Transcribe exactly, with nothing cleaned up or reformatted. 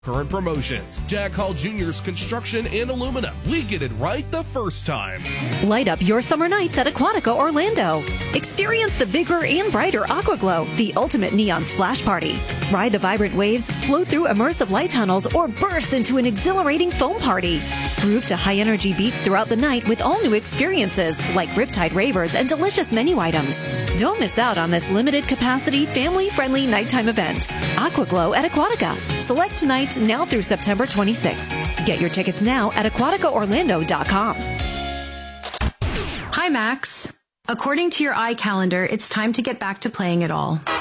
Current promotions. Jack Hall Junior's Construction and Aluminum. We get it right the first time. Light up your summer nights at Aquatica Orlando. Experience the bigger and brighter Aquaglow, the ultimate neon splash party. Ride the vibrant waves, float through immersive light tunnels, or burst into an exhilarating foam party. Groove to high-energy beats throughout the night with all new experiences like Riptide Ravers and delicious menu items. Don't miss out on this limited-capacity, family-friendly nighttime event. Aquaglow at Aquatica. Select nights now through September twenty-sixth. Get your tickets now at aquatica orlando dot com. Hi, Max. According to your iCalendar, it's time to get back to playing it all.